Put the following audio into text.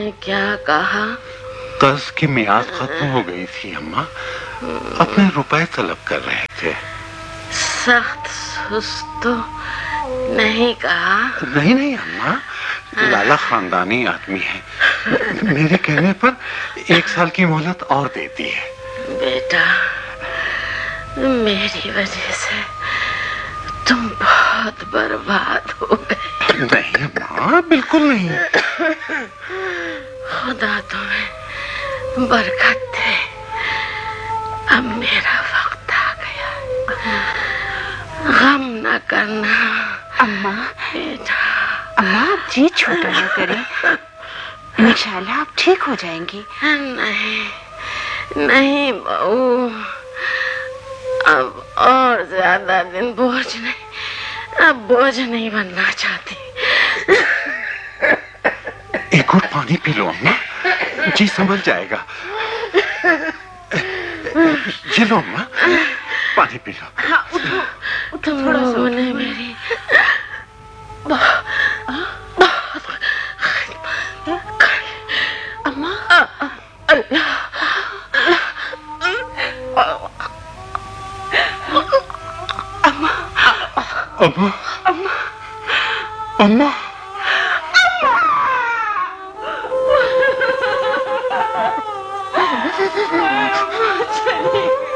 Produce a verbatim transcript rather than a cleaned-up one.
आपने क्या कहा? कर्ज की मियाद खत्म हो गई थी अम्मा, अपने रुपए तलब कर रहे थे। सख्त सुस्त तो नहीं कहा? नहीं नहीं अम्मा, लाला खानदानी आदमी है, मेरे कहने पर एक साल की मोहलत और देती है। बेटा, मेरी वजह से तुम बहुत बर्बाद हो गए। नहीं अम्मा, बिल्कुल नहीं। खुदा तुम्हें बरकत दे। अब मेरा वक्त आ गया, गम न करना। अम्मा, बेटा, अम्मा आप जी छोटा न करें, इंशाल्लाह आप ठीक हो जाएंगी। नहीं नहीं बहू, अब और ज्यादा दिन बोझ नहीं, अब बोझ नहीं बनना चाहती। एक घूंट पानी पी लो अम्मा, जी संभल जाएगा। ये लो अम्मा, पानी पी लो। हाँ, उठो, उठो, तुम थोड़ा सा लोगों ने मेरी बहुत बहुत अम्मा, अल्लाह अम्मा, अम्मा, अम्मा, अम्मा, चलिए।